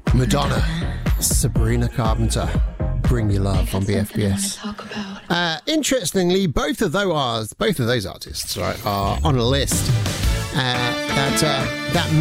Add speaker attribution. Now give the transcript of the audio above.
Speaker 1: Madonna, Sabrina Carpenter, Bring Your Love on BFBS. Interestingly, both of those artists, right, are on a list that